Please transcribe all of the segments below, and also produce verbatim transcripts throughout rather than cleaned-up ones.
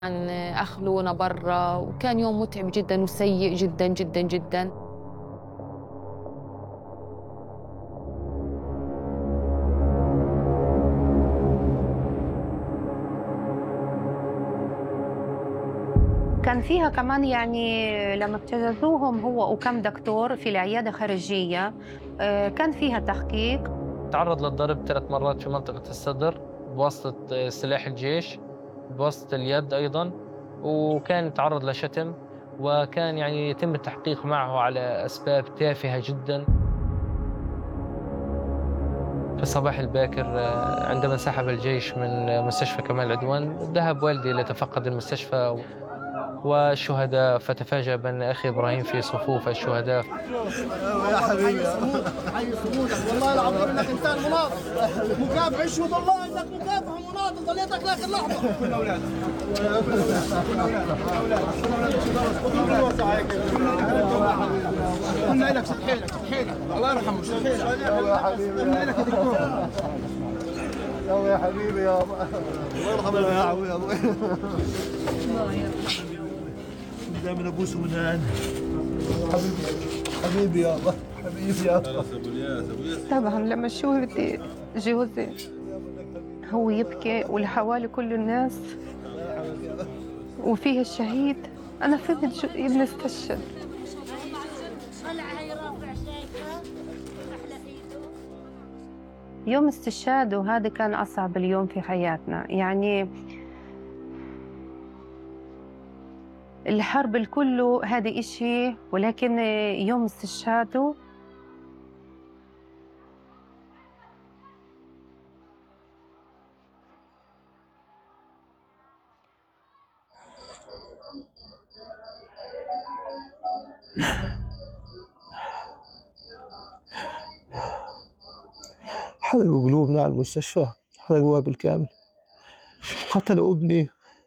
عن أخلونا برا، وكان يوم متعب جدا وسيء جدا جدا جدا. كان فيها كمان يعني لما ابتززوهم هو وكم دكتور في العيادة الخارجية، آه، كان فيها تحقيق. تعرض للضرب ثلاث مرات في منطقة الصدر بواسطة سلاح الجيش، بواسطة اليد أيضاً، وكان تعرض لشتم، وكان يعني يتم التحقيق معه على أسباب تافهة جداً. في الصباح الباكر آه، عندما انسحب الجيش من مستشفى كمال العدوان، ذهب والدي ليتفقد المستشفى والشهداء، فتفاجأ بأن أخي إبراهيم في صفوف الشهداء. يا حبيبي حي صمودك، والله العظيم انك انسان مناضل مكافح. اشهد الله انك مكافح ومناضل، ضليتك لاخر لحظه. كل اولادك كل اولادك قلنا لك ست حيلك ست حيلك، الله يرحمه ست حيلك يا حبيبي. قلنا لك يا دكتور يا حبيبي يا الله يرحمه يا ابوي. الله يرحمه دائما ابوس من هنا. حبيبي حبيبي يا الله حبيبي يا الله. طبعا لما شفت جوزي هو يبكي والحوالي كل الناس وفيه الشهيد، انا فهمت ابني استشهد. يوم استشهاده هذا كان اصعب اليوم في حياتنا، يعني الحرب الكله هذا إشي، ولكن يوم استشهاده حرقوا قلوبنا على المستشفى، حرقوها بالكامل، قتلوا ابني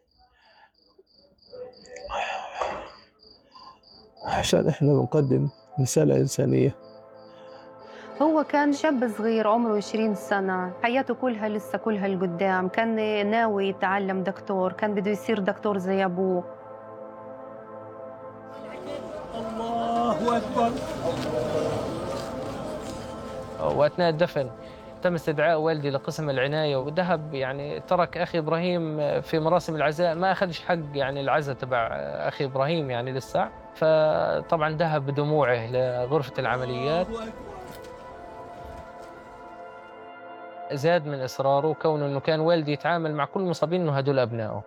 عشان احنا بنقدم رسالة إنسانية. هو كان شاب صغير عمره عشرين سنة، حياته كلها لسه كلها لقدام، كان ناوي يتعلم دكتور، كان بده يصير دكتور زي أبوه. الله أكبر. وأثناء الدفن تم استدعاء والدي لقسم العناية، وذهب يعني ترك أخي إبراهيم في مراسم العزاء، ما أخذش حق يعني العزاء تبع أخي إبراهيم يعني لسه، فطبعا ذهب بدموعه لغرفة العمليات. زاد من إصراره كونه أنه كان والدي يتعامل مع كل المصابين أنه هدول أبنائه.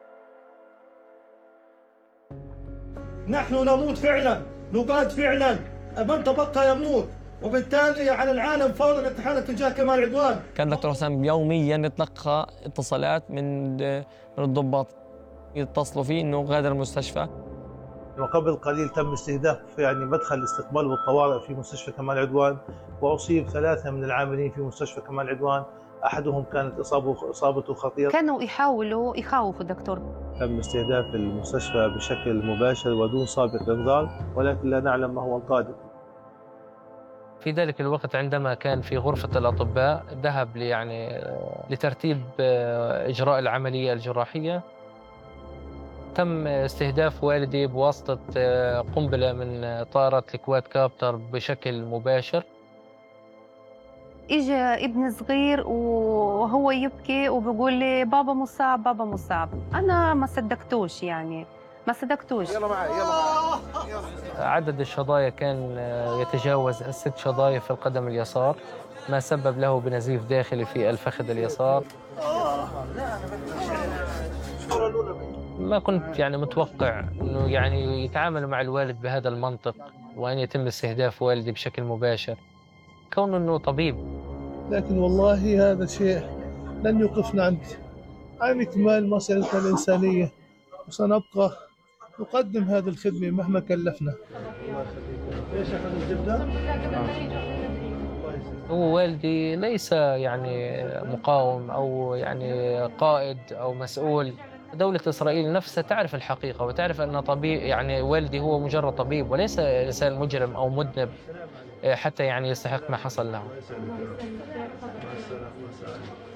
نحن نموت فعلا، نقاد فعلا، من تبقى يموت، وبالتالي على العالم فورا الاتحاد تجاه كمال العدوان. كان دكتور حسام يوميا يتلقى اتصالات من من الضباط يتصلوا فيه انه غادر المستشفى. وقبل قليل تم استهداف يعني مدخل الاستقبال والطوارئ في مستشفى كمال العدوان، واصيب ثلاثه من العاملين في مستشفى كمال العدوان، احدهم كانت اصابه اصابته خطيره. كانوا يحاولوا يخوفوا الدكتور. تم استهداف المستشفى بشكل مباشر ودون سابق انذار، ولكن لا نعلم ما هو القادم. في ذلك الوقت عندما كان في غرفة الأطباء ذهب يعني لترتيب إجراء العملية الجراحية، تم استهداف والدي بواسطة قنبلة من طائرة الكواد كابتر بشكل مباشر. إجا ابن صغير وهو يبكي وبيقول لي بابا مصاب بابا مصاب، أنا ما صدقتوش يعني ما صدقتوش. يلا معي يلا معي. عدد الشظايا كان يتجاوز الست شظايا في القدم اليسار، ما سبب له بنزيف داخلي في الفخذ اليسار. ما كنت يعني متوقع انه يعني يتعاملوا مع الوالد بهذا المنطق، وان يتم استهداف والدي بشكل مباشر كونه انه طبيب. لكن والله هذا شيء لن يوقفنا عند عن إكمال مسيرتنا الإنسانية، وسنبقى نقدم هذه الخدمة مهما كلفنا. ايش اخذ الزبدة؟ هو والدي ليس يعني مقاوم او يعني قائد او مسؤول. دولة إسرائيل نفسها تعرف الحقيقة وتعرف أن طبيب يعني والدي هو مجرد طبيب وليس إنسان مجرم أو مذنب حتى يعني يستحق ما حصل له.